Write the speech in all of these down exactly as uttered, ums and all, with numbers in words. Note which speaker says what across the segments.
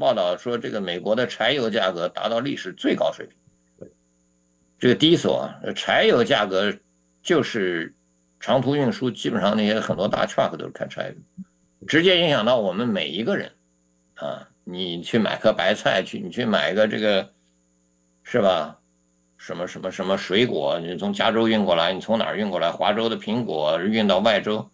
Speaker 1: 报道说，这个美国的柴油价格达到历史最高水平。这个低索啊，柴油价格就是长途运输，基本上那些很多大 truck 都是开柴油，直接影响到我们每一个人啊。你去买颗白菜，去你去买个这个，是吧？什么什么什么水果，你从加州运过来，你从哪儿运过来？华州的苹果运到外州，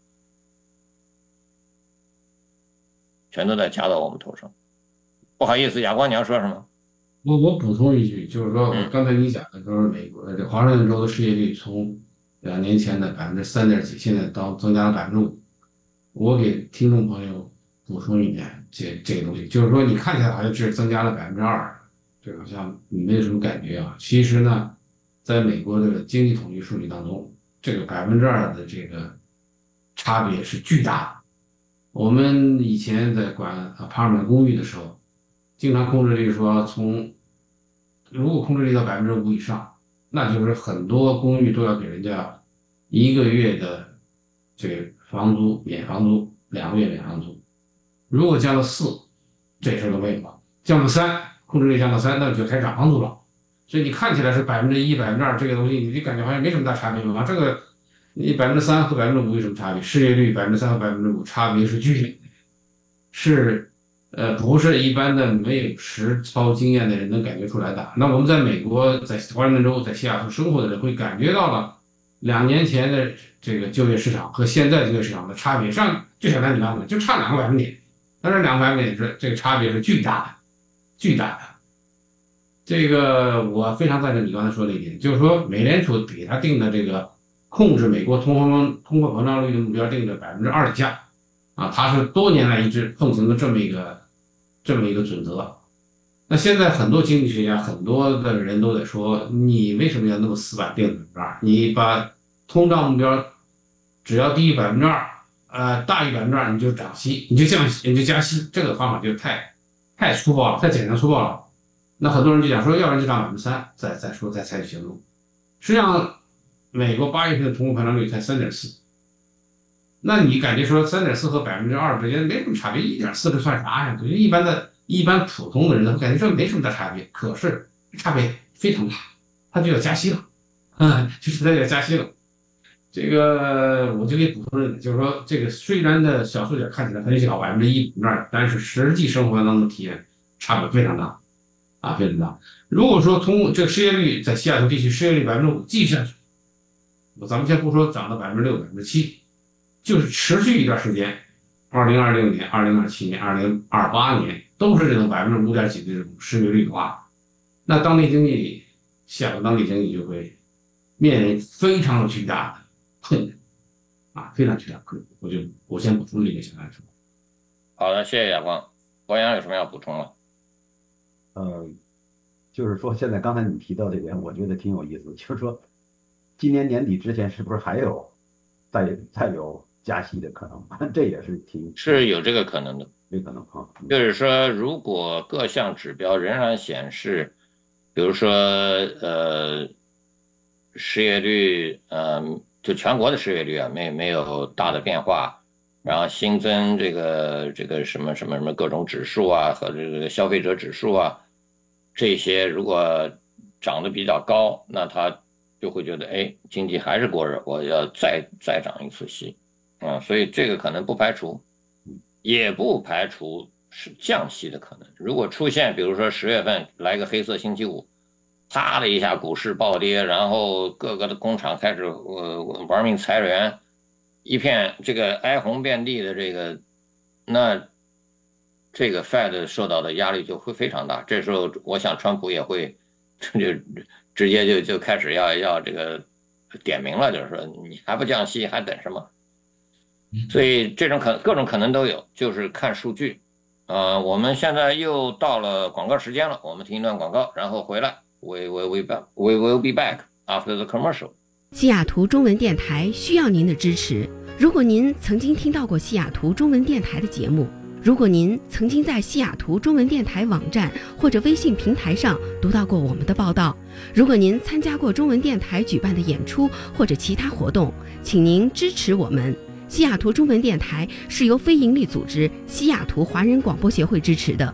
Speaker 1: 全都在加到我们头上。不好意思，亚光，你要说什么？
Speaker 2: 我我补充一句，就是说，刚才你讲的都是美国这华盛顿州的失业率从两年前的百分之三点几，现在到增加了百分之五。我给听众朋友补充一点，这这个东西，就是说你看起来好像只增加了百分之二，这好像你没有什么感觉啊。其实呢，在美国的经济统计数据当中，这个百分之二的这个差别是巨大的。我们以前在管 apartment 公寓的时候，经常控制率说从，如果控制率到百分之五以上，那就是很多公寓都要给人家一个月的这个房租免房租，两个月免房租。如果降到四，这事都没有了；降到三，控制率降到三，那就开始涨房租了。所以你看起来是百分之一、百分之二这个东西，你就感觉好像没什么大差别嘛。这个你百分之三和百分之五有什么差别？失业率百分之三和百分之五差别是巨大的，是。呃，不是一般的没有实操经验的人能感觉出来的。那我们在美国，在华盛顿州，在西雅图生活的人会感觉到了两年前的这个就业市场和现在就业市场的差别，上就想拿你刚才就差两个百分点，但是两个百分点是这个差别是巨大的，巨大的。这个我非常赞成你刚才说的一点，就是说美联储给他定的这个控制美国通货通货膨胀率的目标定的百分之二以下。啊，它是多年来一直奉行的这么一个这么一个准则。那现在很多经济学家、很多的人都在说，你为什么要那么死板定百分之二？你把通胀目标只要低于百分之二，呃，大于百分之二，你就涨息，你就降息，你就加息，这个方法就太太粗暴了，太简单粗暴了。那很多人就讲说，要不然就涨百分之三，再再说再采取行动。实际上，美国八月份的通货膨胀率才三点四。那你感觉说三点四和百分之二之间没什么差别，一点四这算啥呀？对于一般的、一般普通的人，他感觉这没什么大差别。可是差别非常大，他就要加息了，嗯，就是他要加息了。这个我就给补充了，就是说，这个虽然的小数点看起来很小，百分之一、百分之二，但是实际生活当中的体验差别非常大，啊，非常大。如果说通这个失业率在西雅图地区失业率百分之五继续下去，咱们先不说涨到百分之六、百分之七。就是持续一段时间，二零二六年、二零二七年、二零二八年都是这种百分之五点几的这种失业率的话，那当地经济，西雅图当地经济就会面临非常巨大的困难啊，非常巨大的困难。我就我先补充这个小感受。
Speaker 1: 好的，谢谢亚光。博洋有什么要补充了？
Speaker 3: 呃，就是说现在刚才你提到这点，我觉得挺有意思，就是说今年年底之前是不是还有再再有加息的可能？这也是挺
Speaker 1: 是有这个可能的，
Speaker 3: 有可能啊。
Speaker 1: 就是说，如果各项指标仍然显示，比如说呃失业率，呃就全国的失业率啊，没没有大的变化，然后新增这个这个什么什么什么各种指数啊和这个消费者指数啊，这些如果涨得比较高，那他就会觉得，哎，经济还是过热，我要再再涨一次息。啊，所以这个可能不排除，也不排除是降息的可能。如果出现，比如说十月份来个黑色星期五，啪的一下股市暴跌，然后各个的工厂开始呃玩命裁员，一片这个哀鸿遍地的这个，那这个 Fed 受到的压力就会非常大。这时候，我想川普也会就直接就就开始要要这个点名了，就是说你还不降息，还等什么？所以这种可各种可能都有，就是看数据。呃，我们现在又到了广告时间了，我们听一段广告，然后回来。We will be back. We will be back after the commercial.
Speaker 4: 西雅图中文电台需要您的支持。如果您曾经听到过西雅图中文电台的节目，如果您曾经在西雅图中文电台网站或者微信平台上读到过我们的报道，如果您参加过中文电台举办的演出或者其他活动，请您支持我们。西雅图中文电台是由非营利组织西雅图华人广播协会支持的。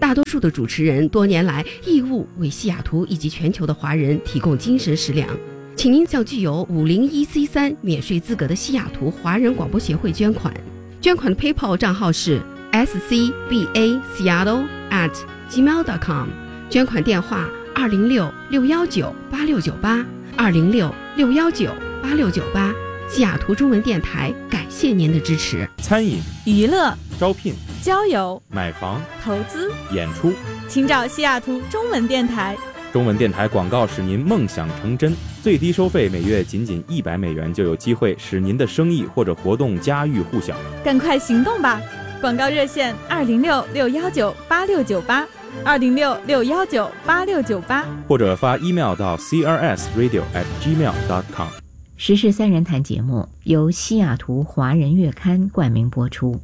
Speaker 4: 大多数的主持人多年来义务为西雅图以及全球的华人提供精神食粮，请您向具有五零一 C 三免税资格的西雅图华人广播协会捐款。捐款的 PayPal 账号是 s c b a seattle at gmail dot com， 捐款电话二零六六幺九八六九八二零六六幺九八六九八。西雅图中文电台感谢您的支持。
Speaker 5: 餐饮、
Speaker 6: 娱乐、
Speaker 5: 招聘、
Speaker 6: 交友、
Speaker 5: 买房、
Speaker 6: 投资、
Speaker 5: 演出，
Speaker 6: 请找西雅图中文电台。
Speaker 5: 中文电台广告使您梦想成真，最低收费每月仅仅一百美元，就有机会使您的生意或者活动家喻户晓。
Speaker 6: 赶快行动吧！广告热线二零六六幺九八六九八二零六六幺九八六九八，
Speaker 5: 或者发 email 到 c r s radio at gmail dot com。
Speaker 7: 时事三人谈节目由西雅图华人月刊冠名播出。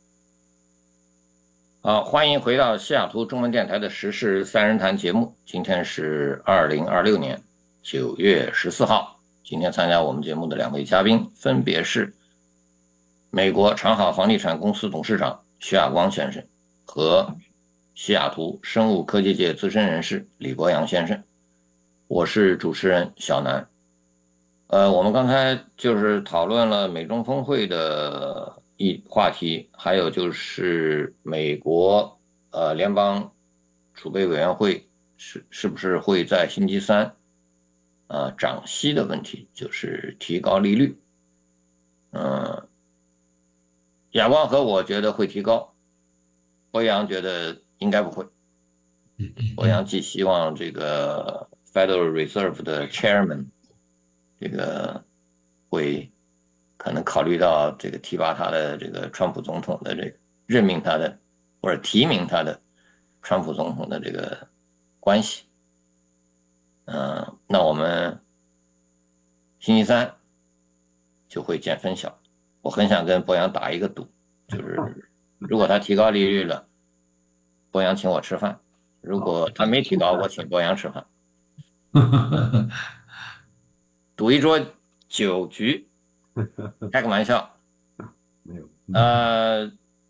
Speaker 1: 好，欢迎回到西雅图中文电台的时事三人谈节目。今天是二零二六年九月十四号。今天参加我们节目的两位嘉宾分别是美国长好房地产公司董事长徐亚光先生和西雅图生物科技界资深人士李博洋先生。我是主持人小南。呃，我们刚才就是讨论了美中峰会的一话题，还有就是美国呃联邦储备委员会是是不是会在星期三呃涨息的问题，就是提高利率。嗯、呃，亚光和我觉得会提高，博洋觉得应该不会。博洋寄希望这个 Federal Reserve 的 Chairman 这个会可能考虑到这个提拔他的这个川普总统的这个任命他的或者提名他的川普总统的这个关系。嗯、呃，那我们星期三就会见分晓。我很想跟博洋打一个赌，就是如果他提高利率了，博洋请我吃饭；如果他没提高，我请博洋吃饭。赌一桌酒局，开个玩笑。
Speaker 3: 没有。
Speaker 1: 呃，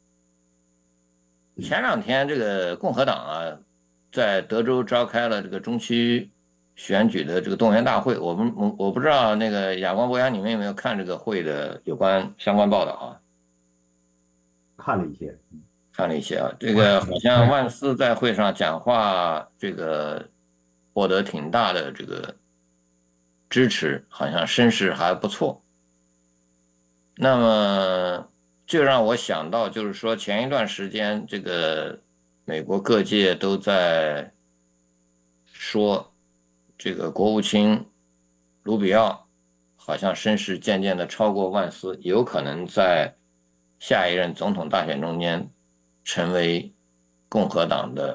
Speaker 1: 前两天这个共和党啊，在德州召开了这个中期选举的这个动员大会。我们我我不知道那个亚光博洋，你们有没有看这个会的有关相关报道啊？
Speaker 3: 看了一些，
Speaker 1: 看了一些啊。这个好像万斯在会上讲话，这个获得挺大的这个支持，好像声势还不错。那么就让我想到，就是说前一段时间这个美国各界都在说这个国务卿卢比奥好像声势渐渐的超过万斯，有可能在下一任总统大选中间成为共和党的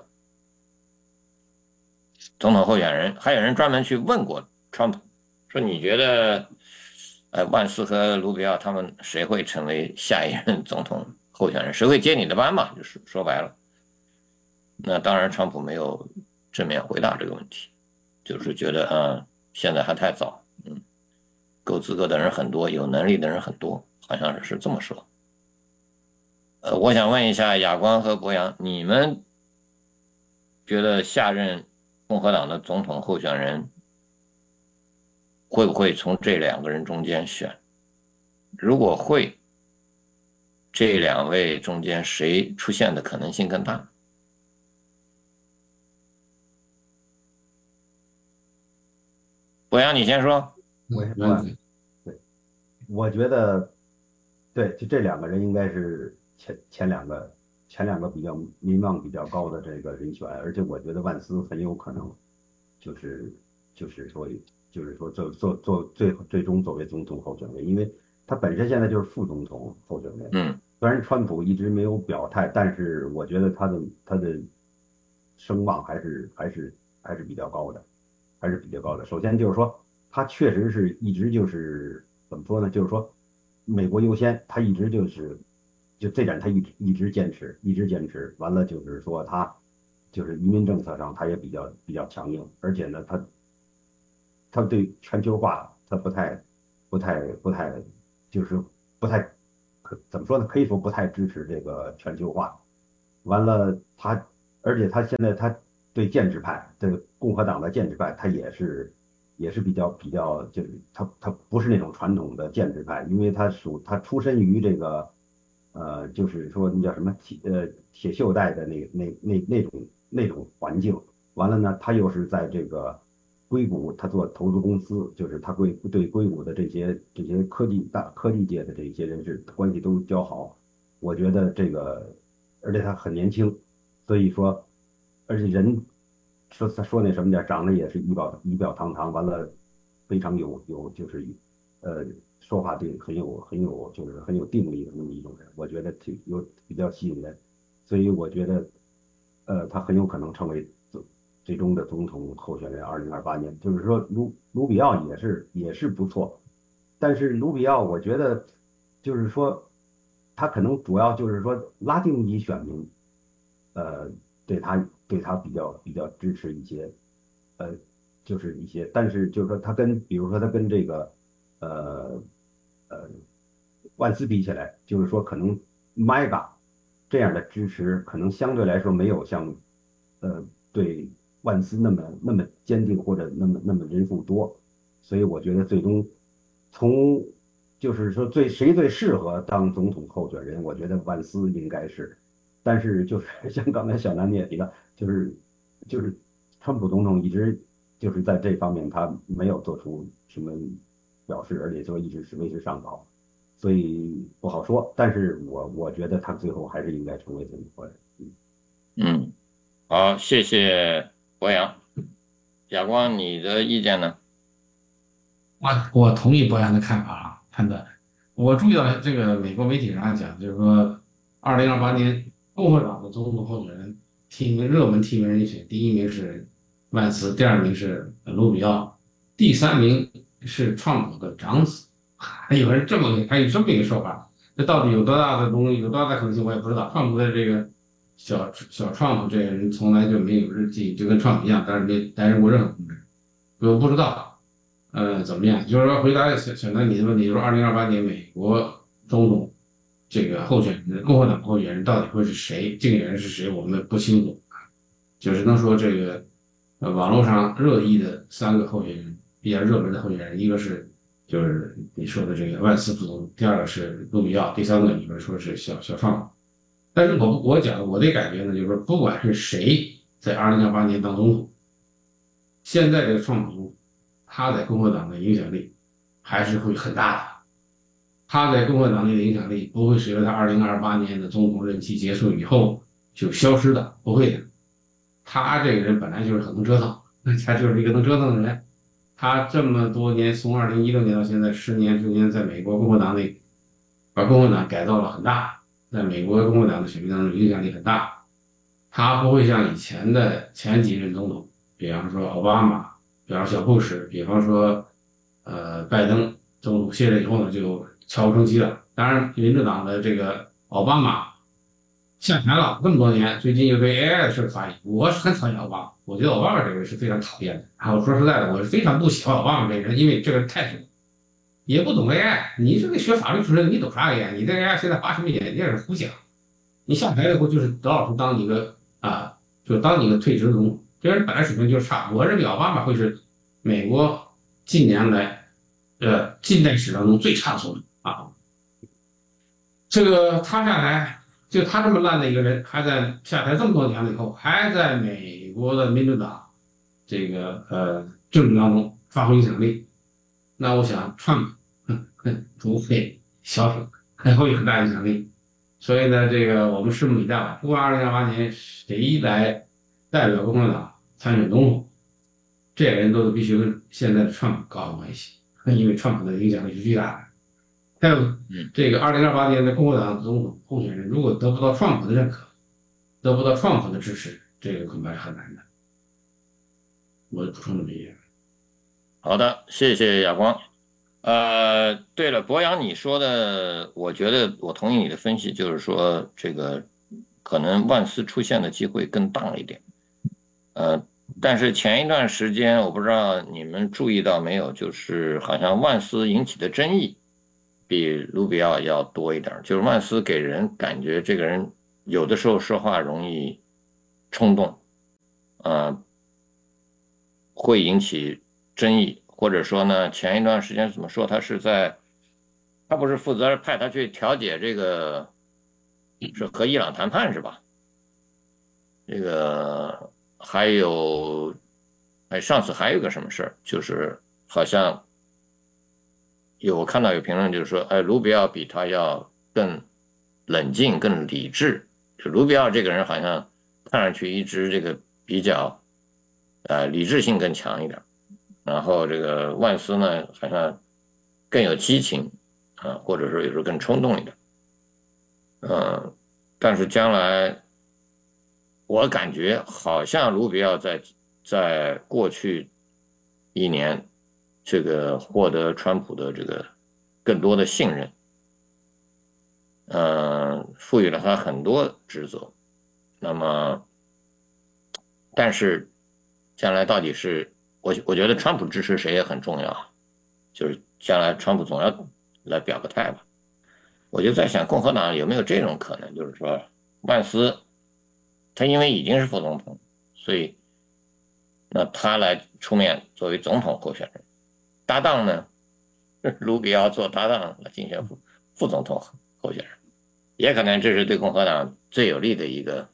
Speaker 1: 总统候选人。还有人专门去问过川普，说你觉得呃，万斯和卢比奥他们谁会成为下一任总统候选人，谁会接你的班嘛，就是说白了。那当然川普没有正面回答这个问题，就是觉得嗯，现在还太早，嗯，够资格的人很多，有能力的人很多，好像是这么说。呃，我想问一下亚光和博洋，你们觉得下任共和党的总统候选人会不会从这两个人中间选？如果会，这两位中间谁出现的可能性更大？博洋，你先说。
Speaker 3: 我我对，我觉得对，就这两个人应该是前前两个前两个比较民望比较高的这个人选，而且我觉得万斯很有可能就是就是说。就是说做做做最最终作为总统候选人，因为他本身现在就是副总统候选人。
Speaker 1: 嗯，
Speaker 3: 虽然川普一直没有表态，但是我觉得他的他的声望还是还是还是比较高的，还是比较高的。首先就是说，他确实是一直就是怎么说呢？就是说，美国优先，他一直就是就这点他一直一直坚持，一直坚持。完了就是说他就是移民政策上他也比较比较强硬，而且呢他。他对全球化，他不太、不太、不太，就是不太，可怎么说呢？可以说不太支持这个全球化。完了，他而且他现在他对建制派，这个共和党的建制派，他也是也是比较比较，就是他他不是那种传统的建制派，因为他属他出身于这个呃，就是说那叫什么铁呃铁锈带的那那那那种那种环境。完了呢，他又是在这个硅谷，他做投资公司，就是他会对硅谷的这些这些科技大科技界的这些人士关系都交好。我觉得这个，而且他很年轻，所以说，而且人说他说那什么点，长得也是仪表仪表堂堂，完了非常有有就是呃说话定很有很有就是很有定力的那么一种人，我觉得挺有比较吸引人，所以我觉得呃他很有可能成为最终的总统候选人。二零二八年，就是说卢卢比奥也是也是不错，但是卢比奥我觉得就是说他可能主要就是说拉丁裔选民，呃，对他对他比较比较支持一些，呃，就是一些，但是就是说他跟比如说他跟这个呃呃万斯比起来，就是说可能 M A G A 这样的支持可能相对来说没有像呃对万斯那么那么坚定或者那么那么人数多，所以我觉得最终从就是说最谁最适合当总统候选人，我觉得万斯应该是，但是就是像刚才小南你也提到，就是就是川普总统一直就是在这方面他没有做出什么表示，而且说一直是维持上报，所以不好说。但是我我觉得他最后还是应该成为总统候选人。
Speaker 1: 嗯，好，谢谢博洋。亚光，你的意见呢？
Speaker 2: 我我同意博洋的看法啊，判断。我注意到这个美国媒体上讲，就是说，二零二八年共和党的总统候选人提名热门提名人选，第一名是万斯，第二名是卢比奥，第三名是川普的长子。还有人这么还有这么一个说法，这到底有多大的东西，有多大的可能性，我也不知道。川普的这个小小川普这个人从来就没有日记，就跟川普一样，但是没担任过任何公职，我不知道。呃，怎么样？就是说，回答小小南你的问题，就是二零二八年美国总统这个候选人，共和党候选人到底会是谁？竞选人是谁？我们不清楚，就是能说这个呃网络上热议的三个候选人，比较热门的候选人，一个是就是你说的这个万斯副总统，第二个是卢比奥，第三个你们说是小小川普。但是我我讲的我的感觉呢，就是说，不管是谁在二零二八年当总统，现在这个川普他在共和党的影响力还是会很大的，他在共和党内的影响力不会随着他二零二八年的总统任期结束以后就消失的，不会的。他这个人本来就是很能折腾，他就是一个能折腾的人。他这么多年，从二零一六年到现在十年之间，在美国共和党内把共和党改造了很大，在美国共和党的选民当中影响力很大。他不会像以前的前几任总统，比方说奥巴马，比方说小布什，比方说呃拜登总统卸任以后呢，就悄无声息了。当然，民主党的这个奥巴马下台了这么多年，最近又对 A I 的事发言，我是很讨厌奥巴马，我觉得奥巴马这个人是非常讨厌的。然后说实在的，我是非常不喜欢奥巴马这个人，因为这个人太蠢，也不懂 A I。你这个学法律出身，你懂啥 A I？ 你这 A I 现在发什么眼，你也是胡讲。你下台了以后就是得老实当一个啊，就当一个退职总统。这人本来水平就差，我认为奥巴马会是美国近年来呃近代史当中最差的总统啊。这个他下台，就他这么烂的一个人，还在下台这么多年了以后，还在美国的民主党这个呃政治当中发挥影响力，那我想川普不会小手，还会有很大影响力。所以呢，这个我们拭目以待吧。不管二零二八年谁来代表共和党参选总统，这些人都必须跟现在的川普搞好关系，因为川普的影响力是巨大的。还有这个二零二八年的共和党总统候选人，如果得不到川普的认可，得不到川普的支持，这个恐怕是很难的。我补充这么一点。
Speaker 1: 好的，谢谢亚光。呃，对了，博洋，你说的，我觉得我同意你的分析，就是说这个可能万斯出现的机会更大一点。呃，但是前一段时间，我不知道你们注意到没有，就是好像万斯引起的争议比卢比奥要多一点，就是万斯给人感觉这个人有的时候说话容易冲动，呃，会引起争议，或者说呢，前一段时间怎么说，他是在，他不是负责派他去调解这个，是和伊朗谈判是吧？这个还有，哎，上次还有个什么事儿，就是好像有我看到有评论就是说，哎，卢比奥比他要更冷静、更理智。就卢比奥这个人好像看上去一直这个比较，呃，理智性更强一点。然后这个万斯呢，好像更有激情啊，或者说有时候更冲动一点。嗯，但是将来我感觉好像卢比奥在在过去一年，这个获得川普的这个更多的信任，嗯，赋予了他很多职责。那么，但是将来到底是我我觉得川普支持谁也很重要，就是将来川普总要来表个态吧。我就在想，共和党有没有这种可能，就是说万斯他因为已经是副总统，所以那他来出面作为总统候选人，搭档呢，卢比奥做搭档来竞选副副总统候选人，也可能这是对共和党最有利的一个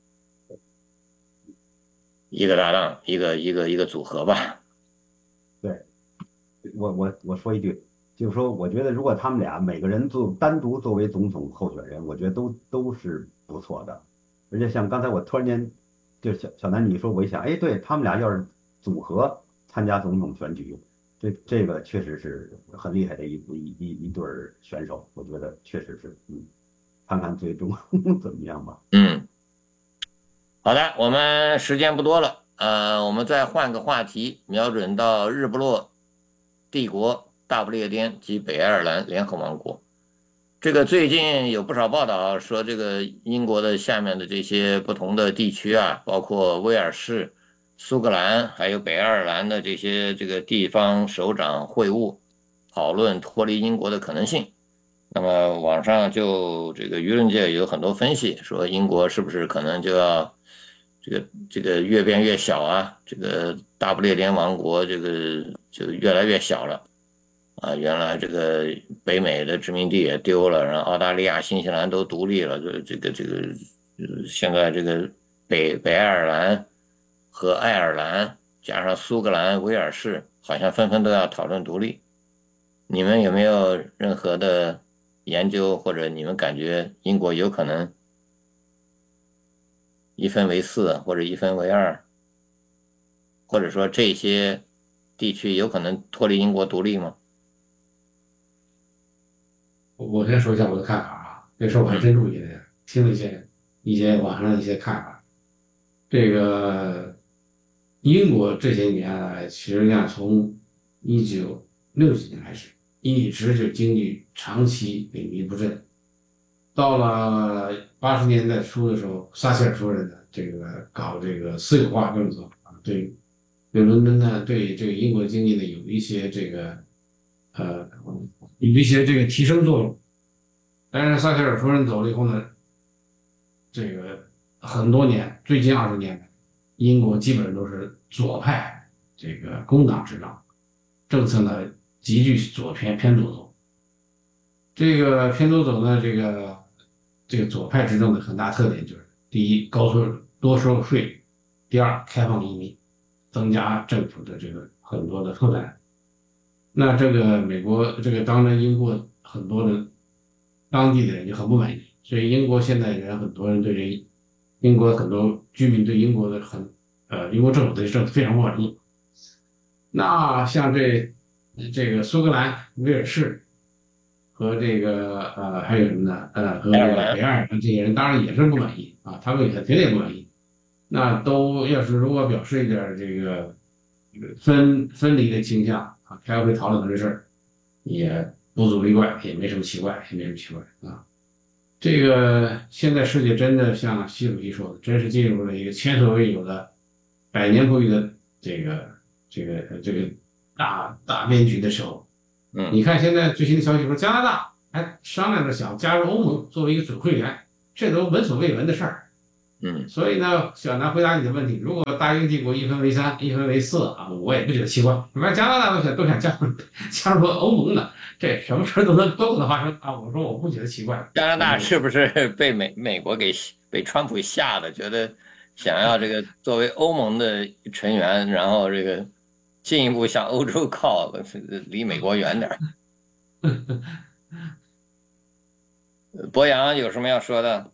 Speaker 1: 一个搭档，一个一个一个组合吧。
Speaker 3: 对，我我我说一句，就是说，我觉得如果他们俩每个人做单独作为总统候选人，我觉得都都是不错的。而且像刚才我突然间，就是小小南你说，我一想，哎，对他们俩要是组合参加总统选举，这这个确实是很厉害的一一一一对选手，我觉得确实是，嗯，看看最终怎么样吧。
Speaker 1: 嗯，好的，我们时间不多了，呃，我们再换个话题，瞄准到日不落帝国、大不列颠及北爱尔兰联合王国。这个最近有不少报道说，这个英国的下面的这些不同的地区啊，包括威尔士、苏格兰，还有北爱尔兰的这些这个地方首长会晤，讨论脱离英国的可能性。那么网上就这个舆论界有很多分析，说英国是不是可能就要这个这个越变越小啊？这个大不列颠王国这个就越来越小了。啊，原来这个北美的殖民地也丢了，然后澳大利亚、新西兰都独立了，这这个这个，现在这个北北爱尔兰和爱尔兰加上苏格兰、威尔士，好像纷纷都要讨论独立。你们有没有任何的研究，或者你们感觉英国有可能一分为四，或者一分为二，或者说这些地区有可能脱离英国独立吗？
Speaker 2: 我先说一下我的看法啊，这事我还真注意了，听了一些一些网上的一些看法。这个英国这些年来，其实上从一九六几年开始，一直就经济长期萎靡不振。到了八十年代初的时候，撒切尔夫人呢，这个搞这个私有化政策啊，对对伦敦呢，对这个英国经济呢有一些这个呃。有一些这个提升作用，但是撒切尔夫人走了以后呢，这个很多年，最近二十年来，英国基本上都是左派这个工党执政，政策呢急剧左偏偏左走。这个偏左走呢，这个这个左派执政的很大特点就是：第一，高收多收税；第二，开放移民，增加政府的这个很多的负担。那这个美国这个当然英国很多的当地的人就很不满意，所以英国现在人很多人对这英国很多居民对英国的很呃英国政府的政策非常不满意。那像这这个苏格兰、威尔士和这个呃还有什么呢？呃和这个北爱尔兰这些人当然也是不满意啊，他们也绝对不满意。那都要是如果表示一点这个分分离的倾向。啊，开会讨论这事儿，也不足为怪，也没什么奇怪，也没什么奇怪啊。这个现在世界真的像习主席说的，真是进入了一个前所未有的、百年不遇的这个这个这个大大变局的时候。
Speaker 1: 嗯，
Speaker 2: 你看现在最新的消息说，加拿大还商量着想加入欧盟作为一个准会员，这都闻所未闻的事儿。
Speaker 1: 嗯，
Speaker 2: 所以呢，小南回答你的问题，如果大英帝国一分为三，一分为四啊，我也不觉得奇怪。你看加拿大都想都想加入加入欧盟的，这什么事都能都可能发生啊。我说我不觉得奇怪。
Speaker 1: 加拿大是不是被美美国给被川普吓的，觉得想要这个作为欧盟的成员，然后这个进一步向欧洲靠，离美国远点儿。博洋有什么要说的？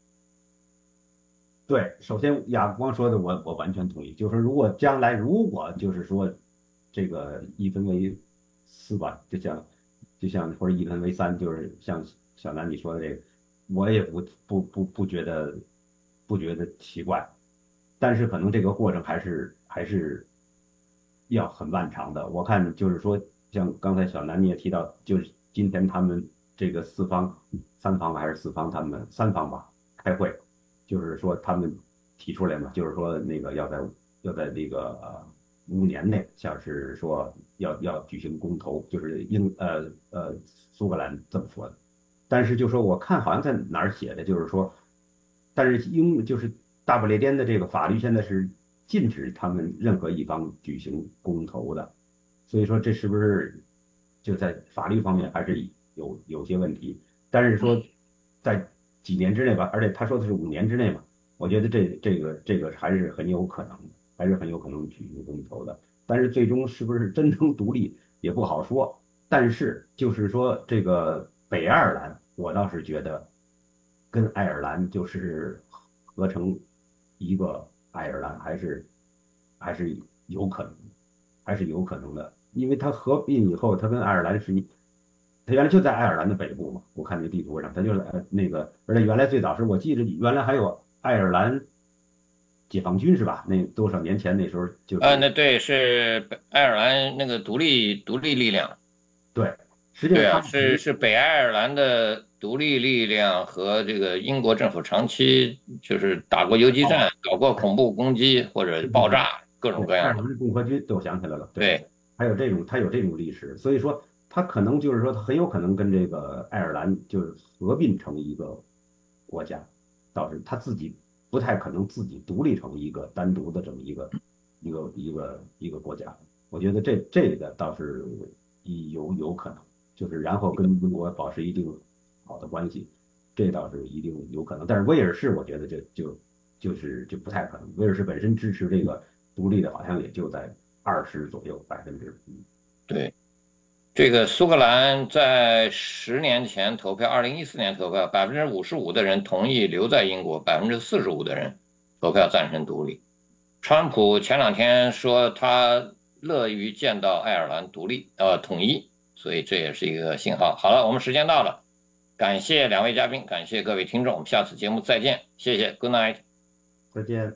Speaker 3: 对，首先亚光说的我我完全同意，就是如果将来如果就是说这个一分为四吧，就像就像或者一分为三，就是像小南你说的这个，我也不不不不觉得不觉得奇怪，但是可能这个过程还是还是要很漫长的。我看就是说，像刚才小南你也提到，就是今天他们这个四方三方还是四方，他们三方吧开会。就是说，他们提出来嘛，就是说那个要在要在这个呃五年内，像是说要要举行公投，就是英呃呃苏格兰这么说的。但是就说我看好像在哪儿写的，就是说，但是英就是大不列颠的这个法律现在是禁止他们任何一方举行公投的，所以说这是不是就在法律方面还是有有些问题？但是说在几年之内吧，而且他说的是五年之内嘛，我觉得这这个这个还是很有可能的，还是很有可能举行公投的。但是最终是不是真正独立也不好说。但是就是说这个北爱尔兰，我倒是觉得跟爱尔兰就是合成一个爱尔兰，还是还是有可能，还是有可能的，因为它合并以后，它跟爱尔兰是一。它原来就在爱尔兰的北部嘛，我看那地图上，它就是呃那个，而且原来最早是我记得原来还有爱尔兰解放军是吧？那多少年前那时候就
Speaker 1: 啊，那对是爱尔兰那个独立独立力量，
Speaker 3: 对，实际上
Speaker 1: 对啊，是是北爱尔兰的独立力量和这个英国政府长期就是打过游击战，搞过恐怖攻击或者爆炸，各种各样的。
Speaker 3: 爱尔兰共和军都想起来了，
Speaker 1: 对，
Speaker 3: 还有这种它有这种历史，所以说。他可能就是说，他很有可能跟这个爱尔兰就是合并成一个国家，倒是他自己不太可能自己独立成一个单独的这么一个一个一个一个国家。我觉得这这个倒是有有可能，就是然后跟英国保持一定好的关系，这倒是一定有可能。但是威尔士，我觉得这就就是就不太可能。威尔士本身支持这个独立的，好像也就在二十左右百分之一。
Speaker 1: 对。这个苏格兰在十年前投票，二零一四年投票，百分之五十五的人同意留在英国，百分之四十五的人投票赞成独立。川普前两天说他乐于见到爱尔兰独立呃统一，所以这也是一个信号。好了，我们时间到了，感谢两位嘉宾，感谢各位听众，我们下次节目再见，谢谢 ，Good night，
Speaker 3: 再见。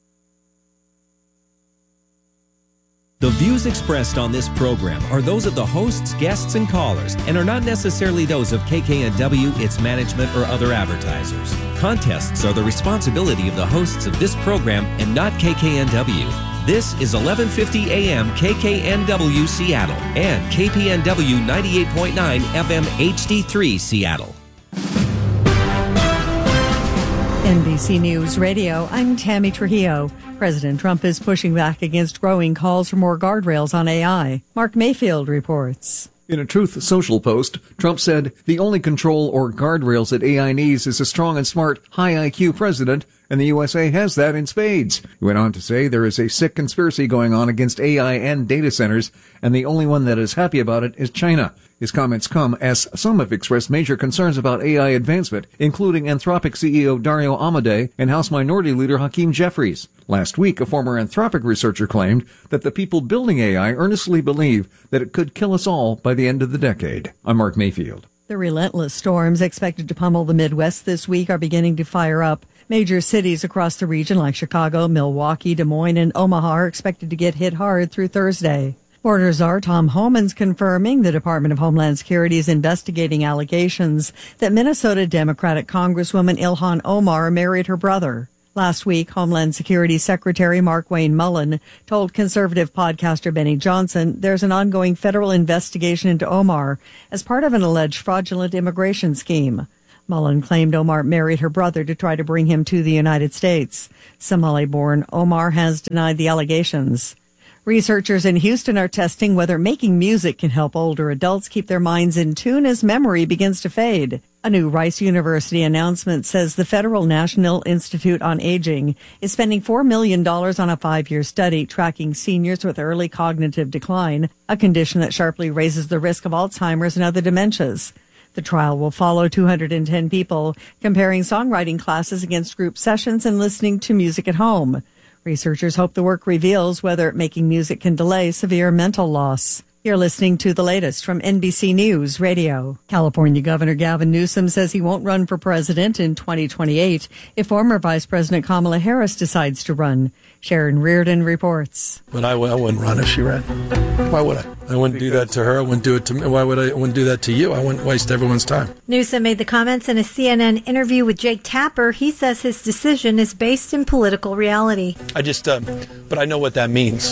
Speaker 8: The views expressed on this program are those of the hosts, guests, and callers, and are not necessarily those of K K N W, its management, or other advertisers. Contests are the responsibility of the hosts of this program and not K K N W. This is eleven fifty A M K K N W Seattle and K P N W ninety-eight point nine F M H D three Seattle.
Speaker 9: N B C News Radio, I'm Tammy Trujillo. President Trump is pushing back against growing calls for more guardrails on A I. Mark Mayfield reports.
Speaker 10: In a Truth Social post, Trump said the only control or guardrails that A I needs is a strong and smart, high I Q president, and the U S A has that in spades. He went on to say there is a sick conspiracy going on against A I and data centers, and the only one that is happy about it is China. His comments come as some have expressed major concerns about A I advancement, including Anthropic C E O Dario Amodei and House Minority Leader Hakeem Jeffries. Last week, a former Anthropic researcher claimed that the people building A I earnestly believe that it could kill us all by the end of the decade. I'm Mark Mayfield.
Speaker 9: The relentless storms expected to pummel the Midwest this week are beginning to fire up. Major cities across the region like Chicago, Milwaukee, Des Moines, and Omaha are expected to get hit hard through Thursday. Border Czar Tom Homan's confirming the Department of Homeland Security is investigating allegations that Minnesota Democratic Congresswoman Ilhan Omar married her brother. Last week, Homeland Security Secretary Markwayne Mullen told conservative podcaster Benny Johnson there's an ongoing federal investigation into Omar as part of an alleged fraudulent immigration scheme. Mullen claimed Omar married her brother to try to bring him to the United States. Somali-born Omar has denied the allegations. Researchers in Houston are testing whether making music can help older adults keep their minds in tune as memory begins to fade. A new Rice University announcement says the Federal National Institute on Aging is spending four million dollars on a five-year study tracking seniors with early cognitive decline, a condition that sharply raises the risk of Alzheimer's and other dementias. The trial will follow two hundred ten people, comparing songwriting classes against group sessions and listening to music at home. Researchers hope the work reveals whether making music can delay severe mental loss. You're listening to the latest from N B C News Radio. California Governor Gavin Newsom says he won't run for president in twenty twenty-eight if former Vice President Kamala Harris decides to run. Sharon Reardon reports.
Speaker 11: But I, I wouldn't run if she ran. Why would I? I wouldn't do that to her. I wouldn't do it to me. Why would I, I wouldn't do that to you? I wouldn't waste everyone's time.
Speaker 12: Newsom made the comments in a C N N interview with Jake Tapper. He says his decision is based in political reality.
Speaker 11: I just, uh, but I know what that means.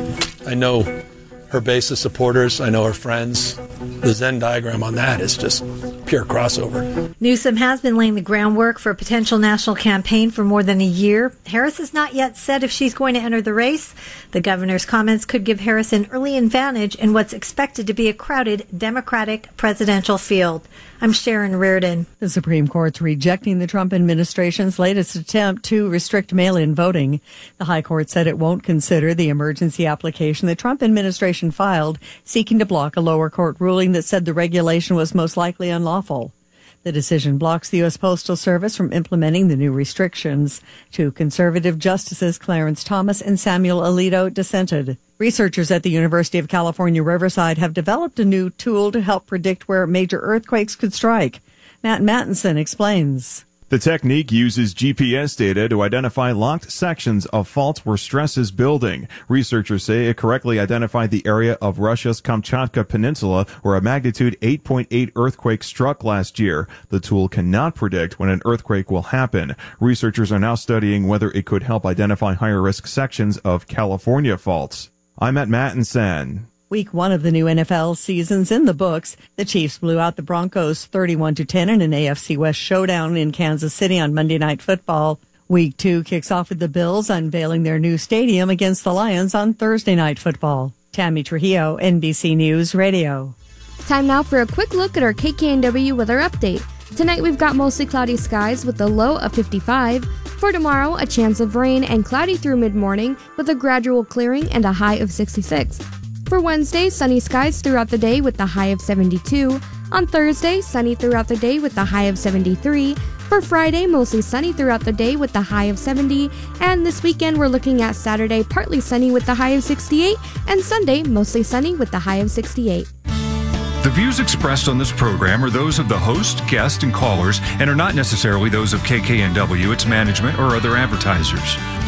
Speaker 11: I know her base of supporters. I know her friends. The Venn diagram on that is just pure crossover.
Speaker 12: Newsom has been laying the groundwork for a potential national campaign for more than a year. Harris has not yet said if she's going to enter the race. The governor's comments could give Harris an early advantage in what's expected to be a crowded Democratic presidential field. I'm Sharon Reardon.
Speaker 9: The Supreme Court's rejecting the Trump administration's latest attempt to restrict mail-in voting. The High Court said it won't consider the emergency application the Trump administration filed, seeking to block a lower court ruling that said the regulation was most likely unlawful. The decision blocks the U S Postal Service from implementing the new restrictions. Two conservative justices, Clarence Thomas and Samuel Alito, dissented. Researchers at the University of California, Riverside have developed a new tool to help predict where major earthquakes could strike. Matt Mattinson explains.
Speaker 13: The technique uses G P S data to identify locked sections of faults where stress is building. Researchers say it correctly identified the area of Russia's Kamchatka Peninsula where a magnitude eight point eight earthquake struck last year. The tool cannot predict when an earthquake will happen. Researchers are now studying whether it could help identify higher risk sections of California faults. I'm at Mattinson.
Speaker 9: Week one of the new N F L season's in the books. The Chiefs blew out the Broncos thirty-one to ten in an A F C West showdown in Kansas City on Monday Night Football. Week two kicks off with the Bills unveiling their new stadium against the Lions on Thursday Night Football. Tammy Trujillo, N B C News Radio.
Speaker 14: Time now for a quick look at our K K N W weather update. Tonight we've got mostly cloudy skies with a low of fifty-five. For tomorrow, a chance of rain and cloudy through mid-morning with a gradual clearing and a high of sixty-six. For Wednesday, sunny skies throughout the day with the high of seventy-two. On Thursday, sunny throughout the day with the high of seventy-three. For Friday, mostly sunny throughout the day with the high of seventy. And this weekend, we're looking at Saturday, partly sunny with the high of sixty-eight. And Sunday, mostly sunny with the high of sixty-eight.
Speaker 15: The views expressed on this program are those of the host, guest, and callers and are not necessarily those of K K N W, its management, or other advertisers.